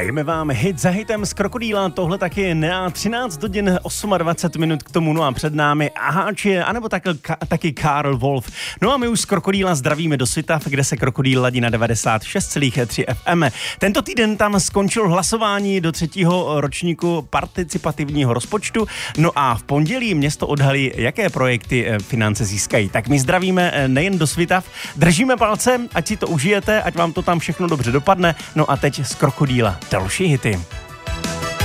Hrajeme vám hit za hitem z Krokodýla, tohle taky na 13 hodin 28 minut k tomu, no a před námi Aháči, anebo taky Karl Wolf. No a my už z Krokodýla zdravíme do Svitav, kde se Krokodýl ladí na 96,3 FM. Tento týden tam skončil hlasování do 3. ročníku participativního rozpočtu, no a v pondělí město odhalí, jaké projekty finance získají. Tak my zdravíme nejen do Svitav, držíme palce, ať si to užijete, ať vám to tam všechno dobře dopadne, no a teď z Krokodýla další hity.